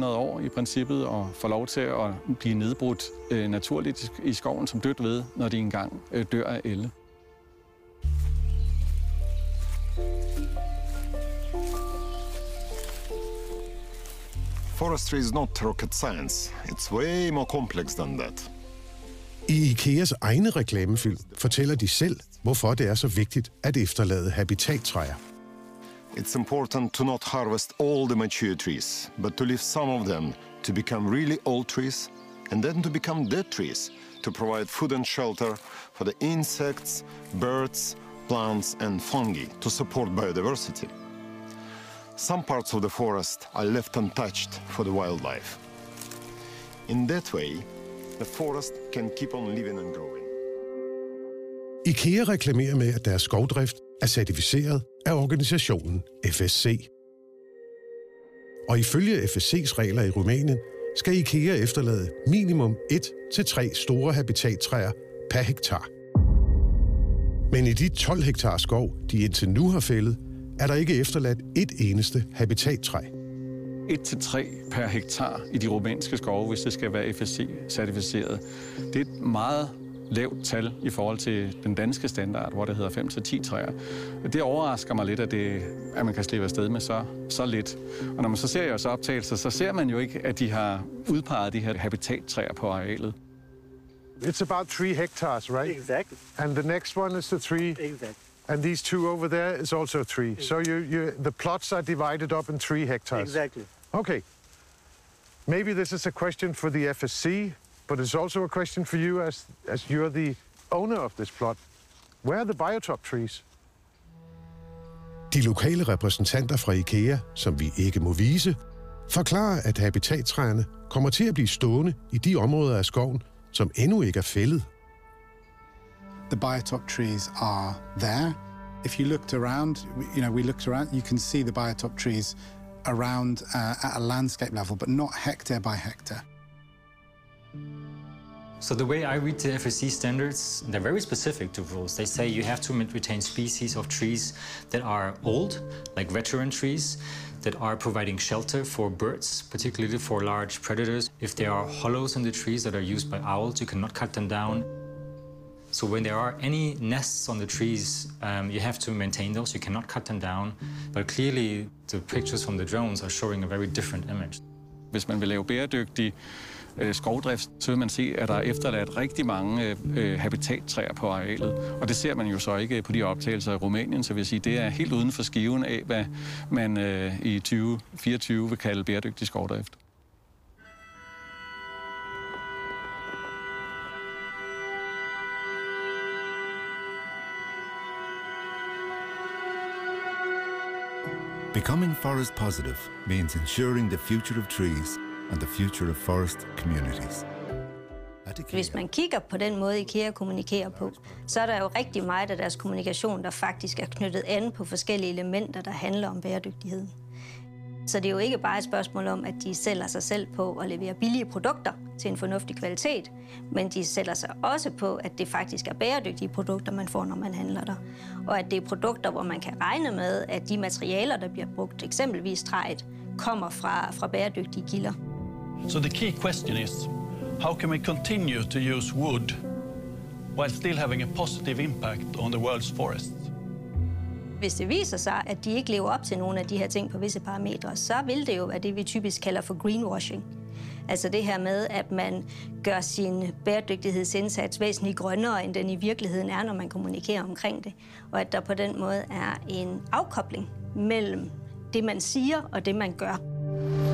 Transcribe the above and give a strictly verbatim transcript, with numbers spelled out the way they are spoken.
hundrede år i princippet og får lov til at blive nedbrudt øh, naturligt i skoven som dødt ved, når de engang øh, dør af ælde. Forestry is not rocket science. It's way more complex than that. I IKEAs egne reklamefilm fortæller de selv, hvorfor det er så vigtigt at efterlade habitattræer. It's important to not harvest all the mature trees, but to leave some of them to become really old trees, and then to become dead trees, to provide food and shelter for the insects, birds, plants and fungi, to support biodiversity. Some parts of the forest are left untouched for the wildlife. In that way, the forest can keep on living and growing. IKEA reklamerer med, at deres skovdrift er certificeret af organisationen F S C. Og ifølge F S C's regler i Rumænien skal IKEA efterlade minimum et til tre store habitattræer per hektar. Men i de tolv hektar skov, de indtil nu har fældet, er der ikke efterladt et eneste habitattræ. et til tre per hektar i de rumænske skove, hvis det skal være F S C-certificeret. Det er et meget lavt tal i forhold til den danske standard, hvor det hedder fem til ti træer. Det overrasker mig lidt, at, det, at man kan slippe afsted med så, så lidt. Og når man så ser jeres optagelser, så ser man jo ikke, at de har udpeget de her habitattræer på arealet. It's about three hectares, right? Exactly. And the next one is the three. Exactly. And these two over there is also three. Exactly. So you, you, the plots are divided up in three hectares. Exactly. Okay. Maybe this is a question for the F S C, but it's also a question for you as, as you're the owner of this plot. Where are the biotop trees? De lokale repræsentanter fra IKEA, som vi ikke må vise, forklarer, at habitattræerne kommer til at blive stående i de områder af skoven, som endnu ikke er fældet. The biotop trees are there. If you looked around, you know, we looked around, you can see the biotop trees around uh, at a landscape level, but not hectare by hectare. So the way I read the F S C standards, they're very specific to rules. They say you have to retain species of trees that are old, like veteran trees, that are providing shelter for birds, particularly for large predators. If there are hollows in the trees that are used by owls, you cannot cut them down. So when there are any nests on the trees, um, you have to maintain those. You cannot cut them down. But clearly, the pictures from the drones are showing a very different image. Hvis man vil lave bæredygtig øh, skovdrift, så vil man se, at der er efterladt rigtig mange øh, habitattræer på arealet. Og det ser man jo så ikke på de optagelser i Rumænien, så vil jeg sige, det er helt uden for skiven af, hvad man øh, i tyve fireogtyve vil kalde bæredygtig skovdrift. Becoming forest positive means ensuring the future of trees and the future of forest communities. Hvis man kigger på den måde, IKEA kommunikerer på, så er der jo rigtig meget af deres kommunikation, der faktisk er knyttet an på forskellige elementer, der handler om bæredygtigheden. Så det er jo ikke bare et spørgsmål om, at de sælger sig selv på at levere billige produkter til en fornuftig kvalitet, men de sælger sig også på, at det faktisk er bæredygtige produkter, man får, når man handler der. Og at det er produkter, hvor man kan regne med, at de materialer, der bliver brugt, eksempelvis træet, kommer fra, fra bæredygtige kilder. So the key question is, how can we continue to use wood while still having a positive impact on the world's forests? Hvis det viser sig, at de ikke lever op til nogle af de her ting på visse parametre, så vil det jo være det, vi typisk kalder for greenwashing. Altså det her med, at man gør sin bæredygtighedsindsats væsentligt grønnere, end den i virkeligheden er, når man kommunikerer omkring det. Og at der på den måde er en afkobling mellem det, man siger og det, man gør.